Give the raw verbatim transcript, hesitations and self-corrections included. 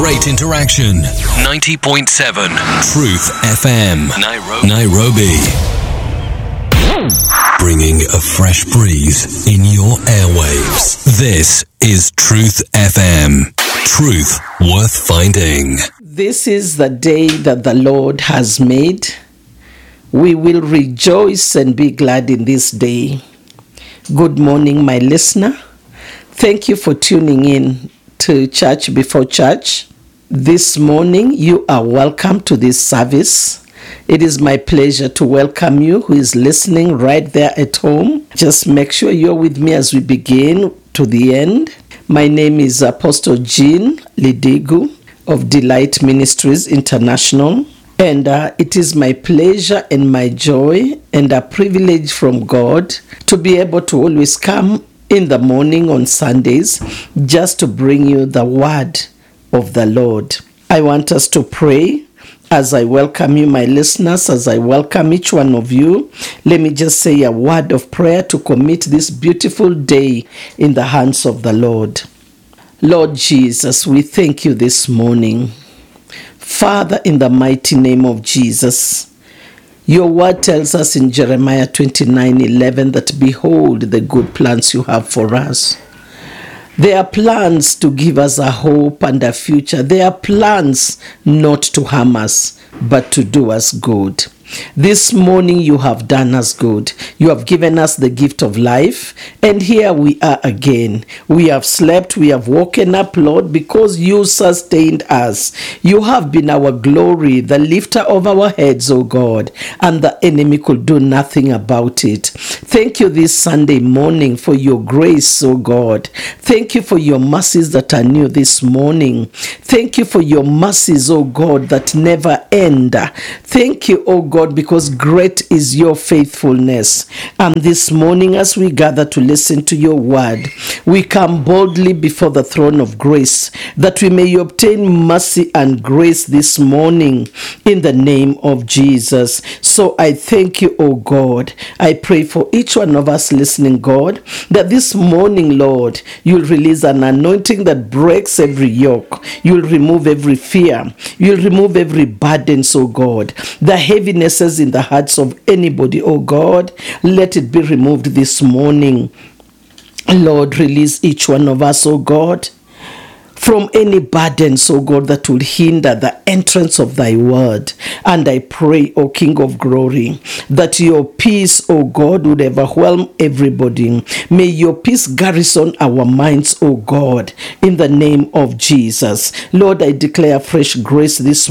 great interaction. ninety point seven Truth F M, Nairobi. Nairobi. Bringing a fresh breeze in your airwaves. This is Truth F M. Truth worth finding. This is the day that the Lord has made. We will rejoice and be glad in this day. Good morning, my listener. Thank you for tuning in to Church Before Church. This morning, you are welcome to this service. It is my pleasure to welcome you who is listening right there at home. Just make sure you're with me as we begin to the end. My name is Apostle Jean Lidigu of Delight Ministries International. And uh, it is my pleasure and my joy and a privilege from God to be able to always come in the morning on Sundays just to bring you the word of the Lord. I want us to pray as I welcome you, my listeners, as I welcome each one of you. Let me just say a word of prayer to commit this beautiful day in the hands of the Lord. Lord Jesus, we thank you this morning. Father, in the mighty name of Jesus, your word tells us in Jeremiah twenty-nine eleven that behold the good plans you have for us. They are plans to give us a hope and a future. They are plans not to harm us, but to do us good. This morning you have done us good. You have given us the gift of life, and here we are again. We have slept, we have woken up, Lord, because you sustained us. You have been our glory, the lifter of our heads, O God, and the enemy could do nothing about it. Thank you this Sunday morning for your grace, O God. Thank you for your mercies that are new this morning. Thank you for your mercies, O God, that never end. Thank you, O God, because great is your faithfulness. And this morning, as we gather to listen to your word, we come boldly before the throne of grace, that we may obtain mercy and grace this morning in the name of Jesus. So I thank you, O God. I pray for each one of us listening, God, that this morning, Lord, you'll release an anointing that breaks every yoke. You'll remove every fear. You'll remove every burden, so God. The heavinesses in the hearts of anybody, oh God, let it be removed this morning. Lord, release each one of us, oh God, from any burdens, oh God, that will hinder the entrance of thy word. And I pray, O King of glory, that your peace, O God, would overwhelm everybody. May your peace garrison our minds, O God, in the name of Jesus. Lord, I declare fresh grace this